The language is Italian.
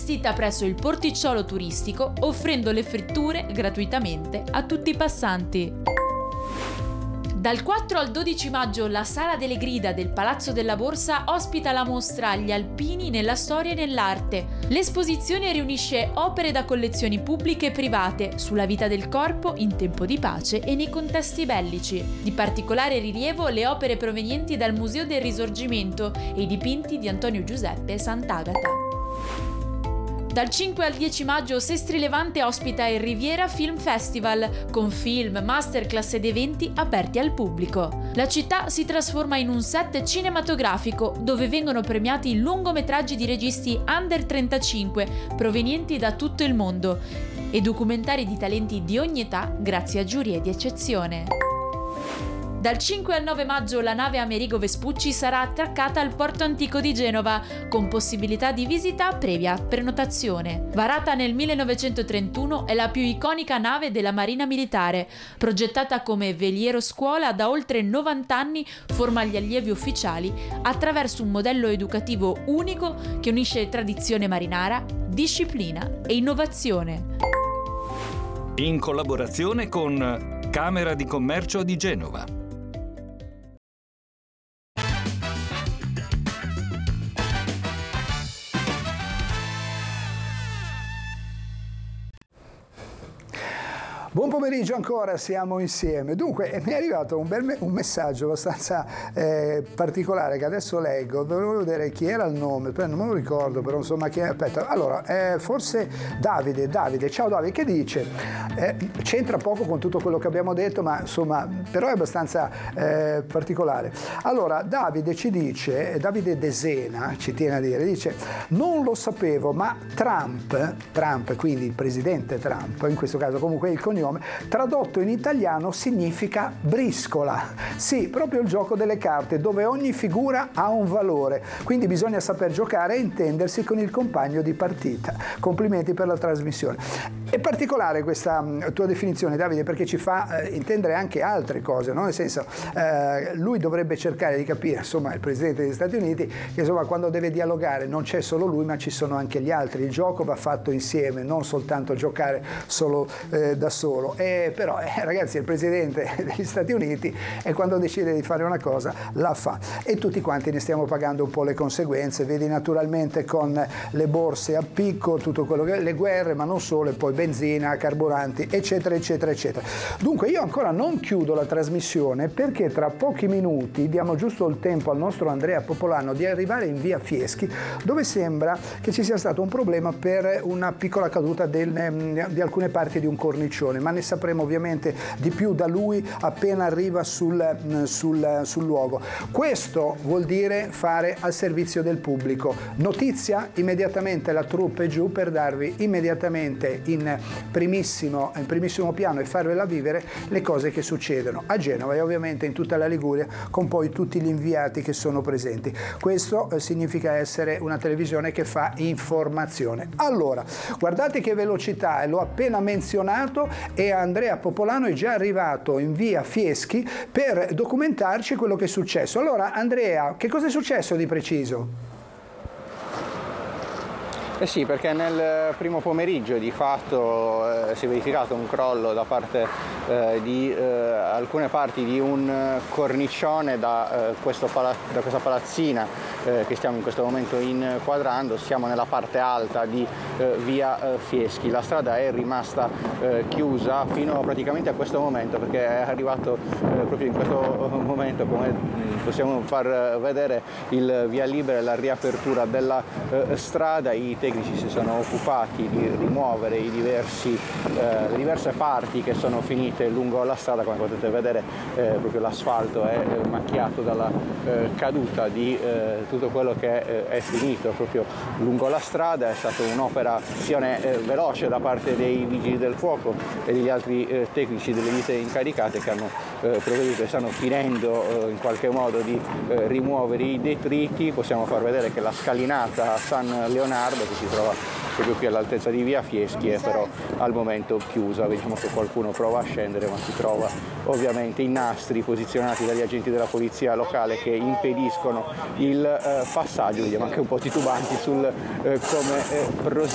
allestita presso il porticciolo turistico, offrendo le fritture gratuitamente a tutti i passanti. Dal 4 al 12 maggio la Sala delle Grida del Palazzo della Borsa ospita la mostra Gli Alpini nella storia e nell'arte. L'esposizione riunisce opere da collezioni pubbliche e private sulla vita del corpo in tempo di pace e nei contesti bellici. Di particolare rilievo le opere provenienti dal Museo del Risorgimento e i dipinti di Antonio Giuseppe Sant'Agata. Dal 5 al 10 maggio Sestri Levante ospita il Riviera Film Festival, con film, masterclass ed eventi aperti al pubblico. La città si trasforma in un set cinematografico dove vengono premiati lungometraggi di registi under 35 provenienti da tutto il mondo e documentari di talenti di ogni età grazie a giurie di eccezione. Dal 5 al 9 maggio la nave Amerigo Vespucci sarà attraccata al porto antico di Genova, con possibilità di visita previa prenotazione. Varata nel 1931, è la più iconica nave della Marina Militare. Progettata come veliero scuola, da oltre 90 anni forma gli allievi ufficiali attraverso un modello educativo unico che unisce tradizione marinara, disciplina e innovazione. In collaborazione con Camera di Commercio di Genova. Buon pomeriggio ancora, siamo insieme. Dunque, mi è arrivato un messaggio abbastanza particolare che adesso leggo. Dovevo vedere chi era il nome, non me lo ricordo, però insomma chi è. Aspetta, allora, forse Davide. Ciao Davide, che dice? C'entra poco con tutto quello che abbiamo detto, ma insomma, però è abbastanza particolare. Allora, Davide ci dice, Davide Desena ci tiene a dire, dice: non lo sapevo, ma Trump, quindi il presidente Trump, in questo caso comunque il cognome, tradotto in italiano significa briscola. Sì, proprio il gioco delle carte, dove ogni figura ha un valore, quindi bisogna saper giocare e intendersi con il compagno di partita. Complimenti per la trasmissione. È particolare questa tua definizione, Davide, perché ci fa intendere anche altre cose, no? Nel senso, lui dovrebbe cercare di capire, insomma, il presidente degli Stati Uniti, che insomma quando deve dialogare non c'è solo lui, ma ci sono anche gli altri. Il gioco va fatto insieme, non soltanto giocare solo da solo. Però ragazzi, il presidente degli Stati Uniti, e quando decide di fare una cosa la fa, e tutti quanti ne stiamo pagando un po' le conseguenze. Vedi naturalmente con le borse a picco, tutto quello che le guerre, ma non solo, e poi benzina, carburanti, eccetera eccetera eccetera. Dunque io ancora non chiudo la trasmissione, perché tra pochi minuti diamo giusto il tempo al nostro Andrea Popolano di arrivare in via Fieschi, dove sembra che ci sia stato un problema per una piccola caduta di alcune parti di un cornicione, ma ne sapremo ovviamente di più da lui appena arriva sul luogo. Questo vuol dire fare al servizio del pubblico. Notizia, immediatamente la troupe è giù per darvi immediatamente in primissimo piano e farvela vivere le cose che succedono a Genova e ovviamente in tutta la Liguria, con poi tutti gli inviati che sono presenti. Questo significa essere una televisione che fa informazione. Allora, guardate che velocità, l'ho appena menzionato, e Andrea Popolano è già arrivato in via Fieschi per documentarci quello che è successo. Allora Andrea, che cosa è successo di preciso? Eh sì, perché nel primo pomeriggio di fatto si è verificato un crollo da parte di alcune parti di un cornicione da questa palazzina che stiamo in questo momento inquadrando. Siamo nella parte alta di via Fieschi. La strada è rimasta chiusa fino praticamente a questo momento, perché è arrivato proprio in questo momento, come possiamo far vedere, il via libera e la riapertura della strada. I tecnici si sono occupati di rimuovere le diverse parti che sono finite lungo la strada. Come potete vedere, proprio l'asfalto è macchiato dalla caduta di tutto quello che è finito proprio lungo la strada. È stata un'operazione veloce da parte dei vigili del fuoco e degli altri tecnici delle ditte incaricate, che hanno provveduto e stanno finendo in qualche modo di rimuovere i detriti. Possiamo far vedere che la scalinata San Leonardo, che si trova proprio qui all'altezza di via Fieschi, è però al momento chiusa. Vediamo che qualcuno prova a scendere, ma si trova ovviamente i nastri posizionati dagli agenti della polizia locale che impediscono il passaggio. Vediamo anche un po' titubanti sul come proseguire.